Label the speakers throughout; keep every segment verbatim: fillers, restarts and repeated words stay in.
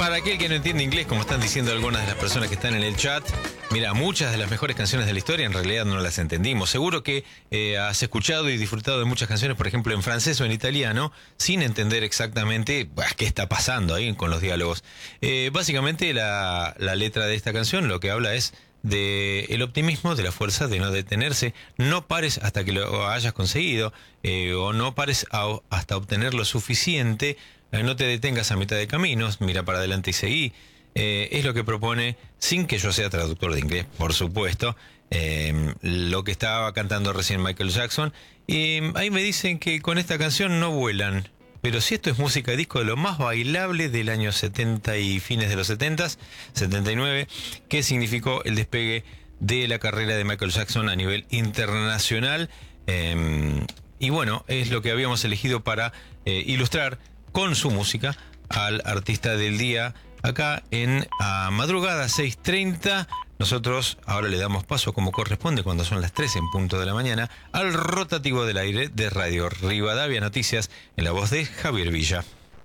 Speaker 1: para aquel que no entiende inglés, como están diciendo algunas de las personas que están en el chat, mira, muchas de las mejores canciones de la historia en realidad no las entendimos. Seguro que eh, has escuchado y disfrutado de muchas canciones, por ejemplo, en francés o en italiano, sin entender exactamente bah, qué está pasando ahí con los diálogos. Eh, básicamente la, la letra de esta canción lo que habla es de el optimismo, de la fuerza de no detenerse. No pares hasta que lo hayas conseguido, eh, o no pares a, hasta obtener lo suficiente. Eh, no te detengas a mitad de caminos, mira para adelante y seguí. Eh, es lo que propone, sin que yo sea traductor de inglés, por supuesto, eh, lo que estaba cantando recién Michael Jackson. Y ahí me dicen que con esta canción no vuelan. Pero si esto es música de disco de lo más bailable del año setenta y fines de los setenta, setenta y nueve, que significó el despegue de la carrera de Michael Jackson a nivel internacional. Eh, y bueno, es lo que habíamos elegido para eh, ilustrar con su música al artista del día acá en a madrugada seis treinta. Nosotros ahora le damos paso, como corresponde cuando son las tres en punto de la mañana, al rotativo del aire de Radio Rivadavia Noticias en la voz de Javier Villa.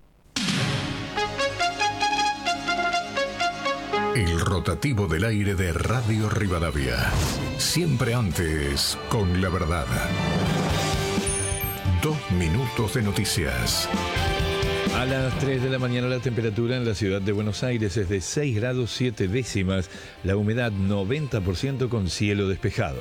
Speaker 2: El rotativo del aire de Radio Rivadavia. Siempre antes con la verdad. Dos minutos de noticias.
Speaker 3: A las tres de la mañana la temperatura en la ciudad de Buenos Aires es de seis grados siete décimas, la humedad noventa por ciento con cielo despejado.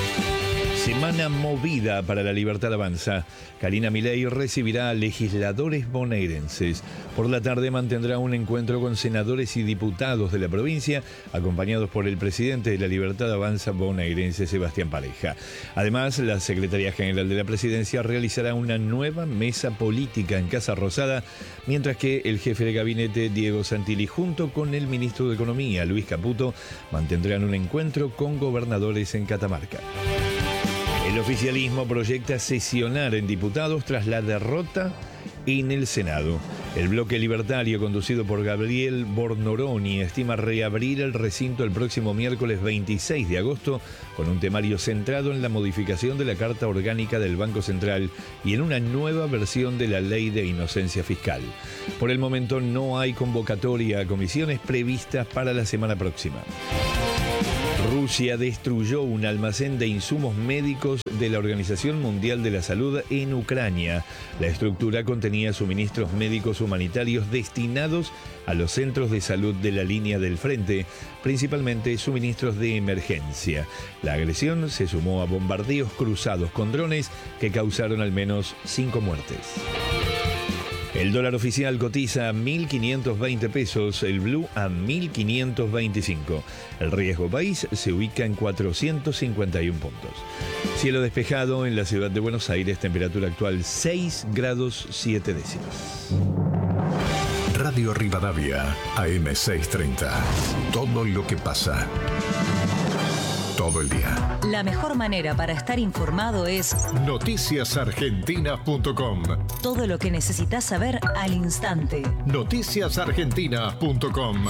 Speaker 3: Semana movida para la Libertad Avanza. Karina Milei recibirá a legisladores bonaerenses. Por la tarde mantendrá un encuentro con senadores y diputados de la provincia, acompañados por el presidente de la Libertad Avanza bonaerense, Sebastián Pareja. Además, la Secretaría General de la Presidencia realizará una nueva mesa política en Casa Rosada, mientras que el jefe de gabinete, Diego Santilli, junto con el ministro de Economía, Luis Caputo, mantendrán un encuentro con gobernadores en Catamarca. El oficialismo proyecta sesionar en diputados tras la derrota en el Senado. El bloque libertario, conducido por Gabriel Bornoroni, estima reabrir el recinto el próximo miércoles veintiséis de agosto con un temario centrado en la modificación de la Carta Orgánica del Banco Central y en una nueva versión de la Ley de Inocencia Fiscal. Por el momento no hay convocatoria a comisiones previstas para la semana próxima. Rusia destruyó un almacén de insumos médicos de la Organización Mundial de la Salud en Ucrania. La estructura contenía suministros médicos humanitarios destinados a los centros de salud de la línea del frente, principalmente suministros de emergencia. La agresión se sumó a bombardeos cruzados con drones que causaron al menos cinco muertes. El dólar oficial cotiza a mil quinientos veinte pesos, el blue a mil quinientos veinticinco. El riesgo país se ubica en cuatrocientos cincuenta y uno puntos. Cielo despejado en la ciudad de Buenos Aires, temperatura actual seis grados siete décimas.
Speaker 2: Radio Rivadavia, A M seiscientos treinta. Todo lo que pasa. Todo el día.
Speaker 4: La mejor manera para estar informado es
Speaker 2: noticias argentinas punto com.
Speaker 4: Todo lo que necesitas saber al instante.
Speaker 2: noticias argentinas punto com.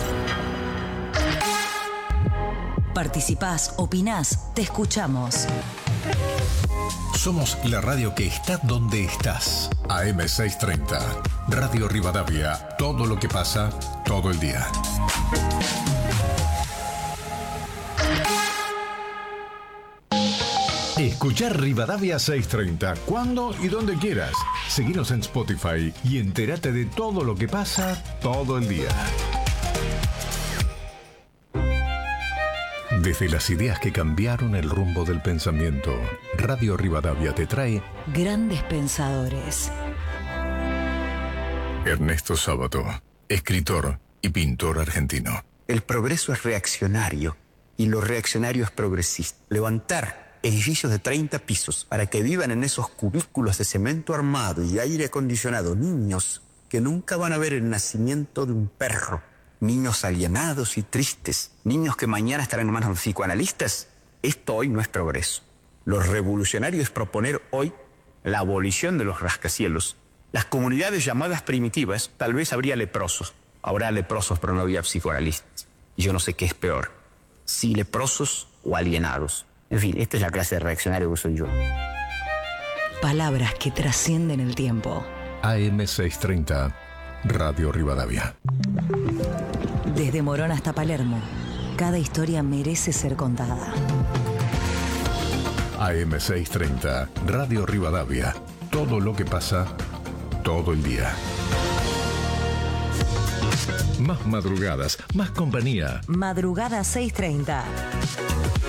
Speaker 4: Participás, opinás, te escuchamos.
Speaker 2: Somos la radio que está donde estás. A M seiscientos treinta. Radio Rivadavia. Todo lo que pasa, todo el día. Escuchar Rivadavia seiscientos treinta cuando y donde quieras. Seguinos en Spotify y entérate de todo lo que pasa todo el día. Desde las ideas que cambiaron el rumbo del pensamiento, Radio Rivadavia te trae
Speaker 4: Grandes Pensadores.
Speaker 2: Ernesto Sábato, escritor y pintor argentino.
Speaker 5: El progreso es reaccionario y lo reaccionario es progresista. Levantar edificios de treinta pisos para que vivan en esos cubículos de cemento armado y aire acondicionado niños que nunca van a ver el nacimiento de un perro, niños alienados y tristes, niños que mañana estarán en manos de los psicoanalistas. Esto hoy no es progreso. Lo revolucionario es proponer hoy la abolición de los rascacielos. Las comunidades llamadas primitivas, tal vez habría leprosos. Habrá leprosos, pero no había psicoanalistas. Y yo no sé qué es peor, si leprosos o alienados. En fin, esta es la clase de reaccionario que soy yo.
Speaker 4: Palabras que trascienden el tiempo.
Speaker 2: A M seiscientos treinta, Radio Rivadavia.
Speaker 4: Desde Morón hasta Palermo, cada historia merece ser contada.
Speaker 2: A M seiscientos treinta, Radio Rivadavia. Todo lo que pasa, todo el día. Más madrugadas, más compañía.
Speaker 4: Madrugada seiscientos treinta.